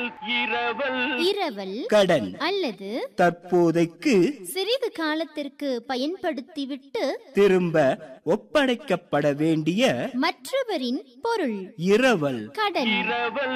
இரவல் கடன் அல்லது தற்போதைக்கு சிறிது காலத்திற்கு பயன்படுத்திவிட்டு திரும்ப ஒப்படைக்கப்பட வேண்டிய மற்றவரின் பொருள் இரவல் கடன்.